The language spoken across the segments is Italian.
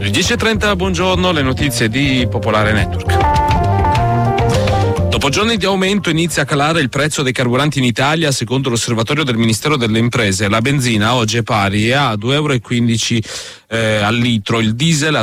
Le 10.30, buongiorno, le notizie di Popolare Network. Dopo giorni di aumento inizia a calare il prezzo dei carburanti in Italia. Secondo l'osservatorio del Ministero delle Imprese, la benzina oggi è pari a 2,15 € al litro, il diesel a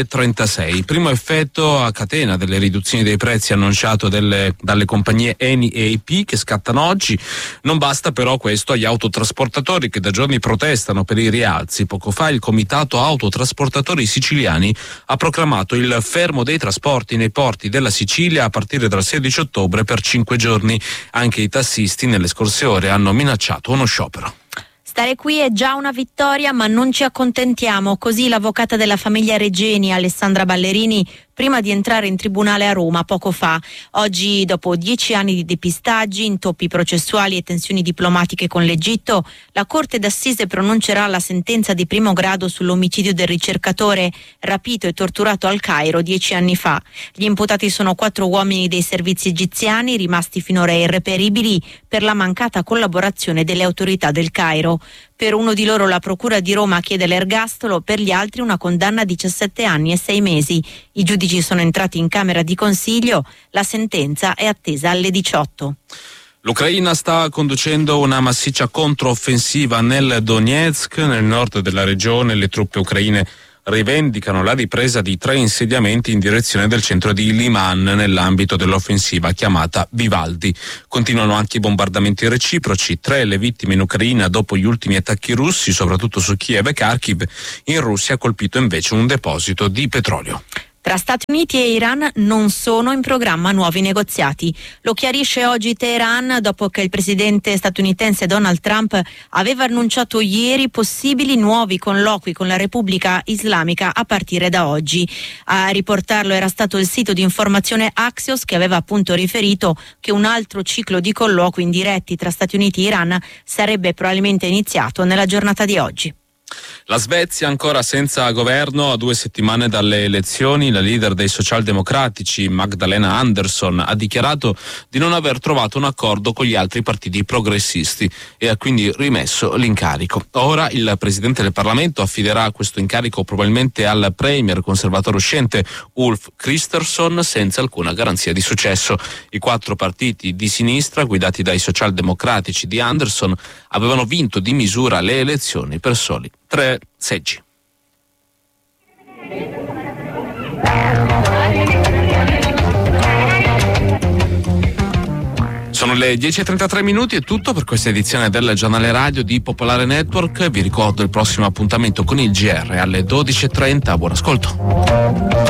2,36. Primo effetto a catena delle riduzioni dei prezzi annunciato dalle compagnie Eni e EP che scattano oggi. Non basta però questo agli autotrasportatori che da giorni protestano per i rialzi. Poco fa il Comitato Autotrasportatori Siciliani ha proclamato il fermo dei trasporti nei porti della Sicilia a partire dal 16 ottobre per 5 giorni. Anche i tassisti nelle scorse ore hanno minacciato uno sciopero. Stare qui è già una vittoria, ma non ci accontentiamo. Così l'avvocata della famiglia Regeni, Alessandra Ballerini, prima di entrare in tribunale a Roma poco fa. Oggi, dopo 10 anni di depistaggi, intoppi processuali e tensioni diplomatiche con l'Egitto, la Corte d'Assise pronuncerà la sentenza di primo grado sull'omicidio del ricercatore rapito e torturato al Cairo 10 anni fa. Gli imputati sono 4 uomini dei servizi egiziani rimasti finora irreperibili per la mancata collaborazione delle autorità del Cairo. Per uno di loro la Procura di Roma chiede l'ergastolo, per gli altri una condanna a 17 anni e 6 mesi. I giudici sono entrati in Camera di Consiglio, la sentenza è attesa alle 18. L'Ucraina sta conducendo una massiccia controffensiva nel Donetsk, nel nord della regione. Le truppe ucraine rivendicano la ripresa di 3 insediamenti in direzione del centro di Liman nell'ambito dell'offensiva chiamata Vivaldi. Continuano anche i bombardamenti reciproci. 3 le vittime in Ucraina dopo gli ultimi attacchi russi, soprattutto su Kiev e Kharkiv. In Russia ha colpito invece un deposito di petrolio. Tra Stati Uniti e Iran non sono in programma nuovi negoziati. Lo chiarisce oggi Teheran dopo che il presidente statunitense Donald Trump aveva annunciato ieri possibili nuovi colloqui con la Repubblica Islamica a partire da oggi. A riportarlo era stato il sito di informazione Axios, che aveva appunto riferito che un altro ciclo di colloqui indiretti tra Stati Uniti e Iran sarebbe probabilmente iniziato nella giornata di oggi. La Svezia ancora senza governo. A 2 settimane dalle elezioni la leader dei socialdemocratici Magdalena Andersson ha dichiarato di non aver trovato un accordo con gli altri partiti progressisti e ha quindi rimesso l'incarico. Ora il presidente del Parlamento affiderà questo incarico probabilmente al premier conservatore uscente Ulf Kristersson senza alcuna garanzia di successo. I 4 partiti di sinistra guidati dai socialdemocratici di Andersson avevano vinto di misura le elezioni per soli 3 seggi. Sono le 10.33 è tutto per questa edizione del giornale radio di Popolare Network. Vi ricordo il prossimo appuntamento con il GR alle 12.30. Buon ascolto.